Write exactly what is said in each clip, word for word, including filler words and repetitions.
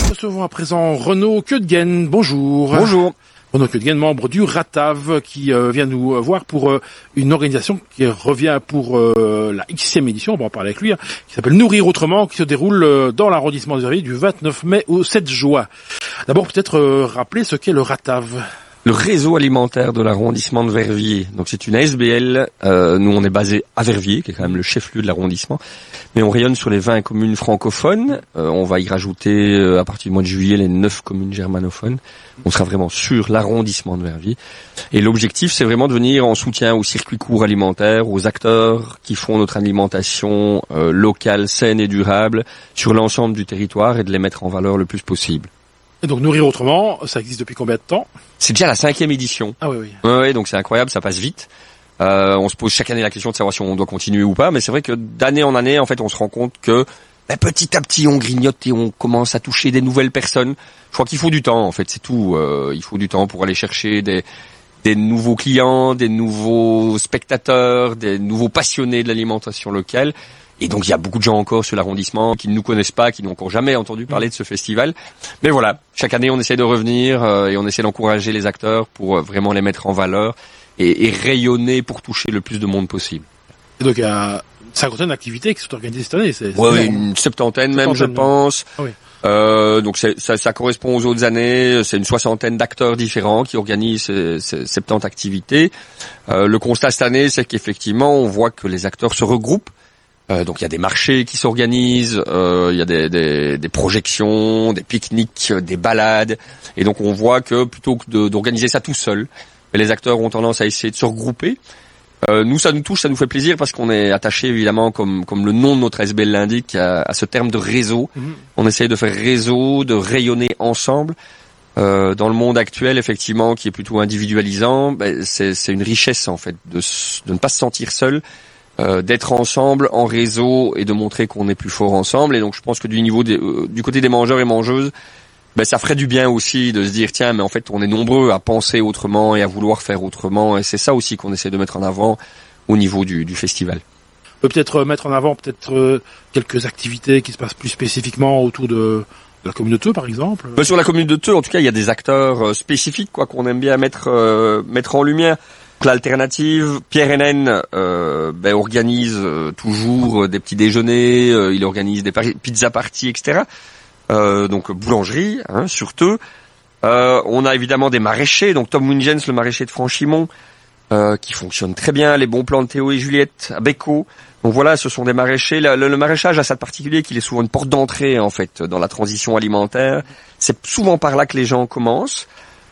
Recevons à présent Renaud Queudguen. Bonjour. Bonjour. Renaud Queudguen, membre du RATAV, qui euh, vient nous voir pour euh, une organisation qui revient pour euh, la Xème édition, on va en parler avec lui, hein, qui s'appelle Nourrir Autrement, qui se déroule euh, dans l'arrondissement de Verviers du vingt-neuf mai au sept juin. D'abord, peut-être euh, rappeler ce qu'est le RATAV. Le réseau alimentaire de l'arrondissement de Verviers. Donc c'est une A S B L. Euh, nous on est basé à Verviers, qui est quand même le chef-lieu de l'arrondissement, mais on rayonne sur les vingt communes francophones. Euh, on va y rajouter euh, à partir du mois de juillet les neuf communes germanophones. On sera vraiment sur l'arrondissement de Verviers. Et l'objectif c'est vraiment de venir en soutien au circuit court alimentaire, aux acteurs qui font notre alimentation euh, locale, saine et durable sur l'ensemble du territoire et de les mettre en valeur le plus possible. Et donc Nourrir Autrement, ça existe depuis combien de temps? C'est déjà la cinquième édition. Ah oui, oui. Ouais, ouais, donc c'est incroyable, ça passe vite. Euh, on se pose chaque année la question de savoir si on doit continuer ou pas, mais c'est vrai que d'année en année, en fait, on se rend compte que ben, petit à petit, on grignote et on commence à toucher des nouvelles personnes. Je crois qu'il faut du temps, en fait, c'est tout. Euh, il faut du temps pour aller chercher des, des nouveaux clients, des nouveaux spectateurs, des nouveaux passionnés de l'alimentation locale. Et donc il y a beaucoup de gens encore sur l'arrondissement qui ne nous connaissent pas, qui n'ont encore jamais entendu parler de ce festival. Mais voilà, chaque année on essaie de revenir euh, et on essaie d'encourager les acteurs pour euh, vraiment les mettre en valeur et, et rayonner pour toucher le plus de monde possible. Et donc il y a une cinquantaine d'activités qui sont organisées cette année. C'est, c'est ouais, une septantaine même, je pense. Ah oui. Euh, donc c'est, ça, ça correspond aux autres années. C'est une soixantaine d'acteurs différents qui organisent ces, ces septante activités. Euh, le constat cette année, c'est qu'effectivement on voit que les acteurs se regroupent. Euh, donc il y a des marchés qui s'organisent, euh, il y a des, des, des projections, des pique-niques, des balades, et donc on voit que plutôt que de, d'organiser ça tout seul, les acteurs ont tendance à essayer de se regrouper. Euh, nous ça nous touche, ça nous fait plaisir parce qu'on est attaché évidemment, comme comme le nom de notre A S B L l'indique, à, à ce terme de réseau. Mmh. On essaye de faire réseau, de rayonner ensemble. Euh, dans le monde actuel, effectivement, qui est plutôt individualisant, ben, c'est, c'est une richesse en fait de, de ne pas se sentir seul. Euh, d'être ensemble en réseau et de montrer qu'on est plus fort ensemble. Et donc je pense que du niveau des, euh, du côté des mangeurs et mangeuses, ben ça ferait du bien aussi de se dire tiens, mais en fait on est nombreux à penser autrement et à vouloir faire autrement, et c'est ça aussi qu'on essaie de mettre en avant au niveau du, du festival. On peut peut-être mettre en avant peut-être euh, quelques activités qui se passent plus spécifiquement autour de, de la commune de Theux par exemple. Ben, sur la commune de Theux, en tout cas, il y a des acteurs euh, spécifiques quoi qu'on aime bien mettre euh, mettre en lumière. L'alternative, Pierre Hénin euh, ben, organise euh, toujours euh, des petits déjeuners, euh, il organise des par- pizza parties, et cetera. Euh, donc boulangerie, hein, surtout. Euh, on a évidemment des maraîchers, donc Tom Wingens, le maraîcher de Franchimont, euh, qui fonctionne très bien, les bons plans de Théo et Juliette à Béco. Donc voilà, ce sont des maraîchers. Le, le, le maraîchage a ça de particulier qu'il est souvent une porte d'entrée en fait dans la transition alimentaire. C'est souvent par là que les gens commencent.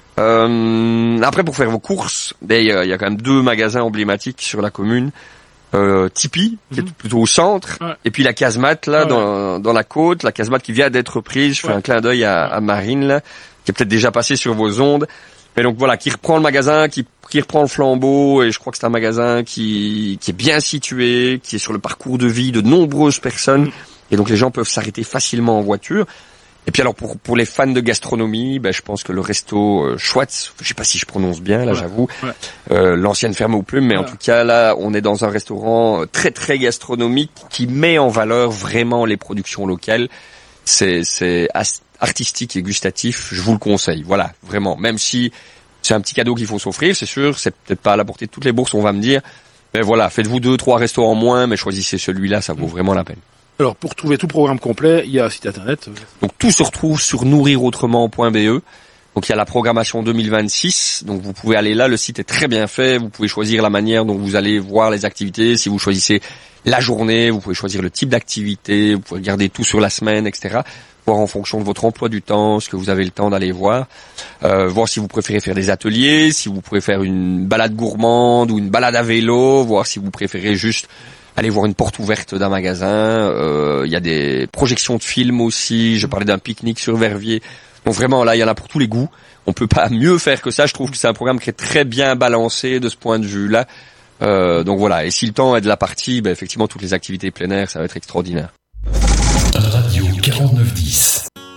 Euh, après, pour faire vos courses, ben, il y a, y a quand même deux magasins emblématiques sur la commune. Euh, Tipeee, qui mmh. est plutôt au centre, ouais. Et puis la casemate, là, ouais, dans, dans la côte, la casemate qui vient d'être prise. Je fais ouais. un clin d'œil à, à Marine, là, qui est peut-être déjà passé sur vos ondes. Mais donc voilà, qui reprend le magasin, qui, qui reprend le flambeau, et je crois que c'est un magasin qui, qui est bien situé, qui est sur le parcours de vie de nombreuses personnes, mmh. et donc les gens peuvent s'arrêter facilement en voiture. Et puis alors pour pour les fans de gastronomie, ben je pense que le resto euh, Schwartz, je sais pas si je prononce bien là, ouais, j'avoue, ouais. euh, l'ancienne ferme aux plumes, mais ouais. en tout cas là, on est dans un restaurant très très gastronomique qui met en valeur vraiment les productions locales. C'est c'est artistique et gustatif, je vous le conseille. Voilà, vraiment. Même si c'est un petit cadeau qu'il faut s'offrir, c'est sûr, c'est peut-être pas à la portée de toutes les bourses, on va me dire. Mais voilà, faites-vous deux trois restos en moins, mais choisissez celui-là, ça vaut mmh. vraiment la peine. Alors, pour trouver tout programme complet, il y a un site internet. Donc, tout se retrouve sur nourrir autrement point b e. Donc, il y a la programmation deux mille vingt-six. Donc, vous pouvez aller là. Le site est très bien fait. Vous pouvez choisir la manière dont vous allez voir les activités. Si vous choisissez la journée, vous pouvez choisir le type d'activité. Vous pouvez regarder tout sur la semaine, et cetera. Voir en fonction de votre emploi du temps, ce que vous avez le temps d'aller voir. Euh, voir si vous préférez faire des ateliers, si vous préférez faire une balade gourmande ou une balade à vélo. Voir si vous préférez juste aller voir une porte ouverte d'un magasin. Euh, il y a des projections de films aussi. Je parlais d'un pique-nique sur Verviers. Donc vraiment, là, il y en a pour tous les goûts. On peut pas mieux faire que ça. Je trouve que c'est un programme qui est très bien balancé de ce point de vue-là. Euh, donc voilà. Et si le temps est de la partie, ben, effectivement, toutes les activités plein air, ça va être extraordinaire. Radio quarante-neuf dix.